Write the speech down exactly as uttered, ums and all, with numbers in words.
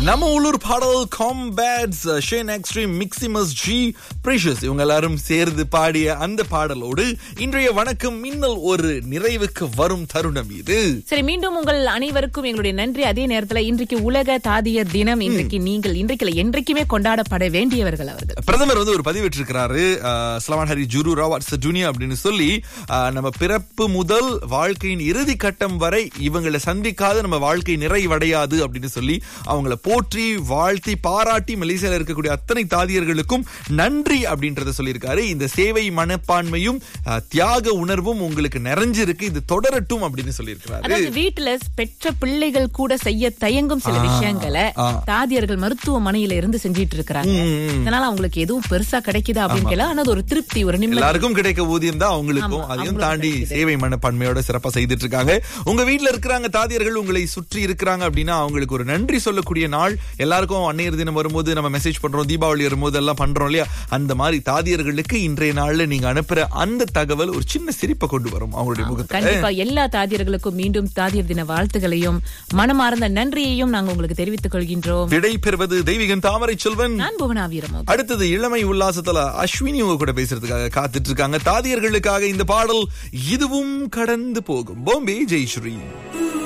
நம்ம உள்ளூர் பாடல் காம்பேட்ஸ் ஷேன் எக்ஸ்ட்ரீம் மிக்சிமஸ் ஜி பிரஷஸ் இவங்க எல்லாரும் சேர்ந்து பாடிய அந்த பாடலோடு இன்றைய வணக்கம் மின்னல் ஒரு நிறைவுக்கு வரும் தருணம் இது. சரி, மீண்டும் உங்கள் அனைவருக்கும் எங்களுடைய நன்றி. அதே நேரத்துல இன்றைக்கு உலக தாதியர் தினம். இன்றைக்கு நீங்கள் இன்றைக்கு என்றைக்குமே கொண்டாடப்பட வேண்டியவர்கள் அவர்கள். பிரதமர் வந்து ஒரு பதிவிட்டிருக்கிறாரு, சலமான் ஹரி ஜுரு ராவாட்ஸ் ஜூனியர் அப்படின்னு சொல்லி, நம்ம பிறப்பு முதல் வாழ்க்கையின் இறுதி கட்டம் வரை இவங்களை சந்திக்காத நம்ம வாழ்க்கை நிறைவடையாது அப்படின்னு சொல்லி அவங்கள போற்றி வாழ்த்தி பாராட்டி மலேசியால இருக்கக்கூடிய அத்தனை தாதியர்களுக்கும் நன்றி அப்படின்றத சொல்லியிருக்காரு. இந்த சேவை மனப்பான்மையும் தியாக உணர்வும் உங்களுக்கு நிறைஞ்சிருக்கு, இது தொடரட்டும் அப்படின்னு சொல்லியிருக்காரு. வீட்டுல பெற்ற பிள்ளைகள் கூட செய்ய தயங்கும் சில விஷயங்களை தாதியர்கள் மருத்துவமனையில இருந்து செஞ்சிட்டு இருக்காங்க. இதனால அவங்களுக்கு எதுவும் பெருசா கிடைக்குதா அப்படின்னு கேட்கல, ஆனா ஒரு திருப்தி, ஒரு நிம்மதி. எல்லாருக்கும் கிடைக்க ஊதியம் தான் அவங்களுக்கும், அதையும் தாண்டி சேவை மனப்பான்மையோட சிறப்பா செய்துட்டு இருக்காங்க. உங்க வீட்டுல இருக்கிறாங்க தாதியர்கள் உங்களை சுற்றி இருக்கிறாங்க அப்படின்னா அவங்களுக்கு ஒரு நன்றி சொல்லக்கூடிய நாள். எல்லாருக்கும் அன்னையர் தினம் வரும்போது நம்ம மெசேஜ் பண்றோம், தீபாவளி வரும்போது எல்லாம் பண்றோம் இல்லையா, அந்த மாதிரி தாதியர்களுக்கு இன்றைய நாள்ல நீங்க அனுப்புற அந்த தகவல் ஒரு சின்ன சிரிப்பை கொண்டு வரும் அவங்களுடைய முகத்துல. கண்டிப்பா எல்லா தாதியர்களுக்கும் மீண்டும் தாதியர் தின வாழ்த்துகளையும் மனமார்ந்த நன்றியையும் நாங்க உங்களுக்கு தெரிவித்துக் கொள்கின்றோம். விடை பெறுவது தெய்வீகன் தாமரை செல்வன், நான் புவனாவீரம். அடுத்தது இளமை உல்லாசத்துல அஸ்வினி உங்க கூட பேசுறதுக்காக காத்துட்டு இருக்காங்க. தாதியர்களுக்காக இந்த பாடல் இதுவும் கடந்து போகும். பாம்பே ஜெயஸ்ரீ.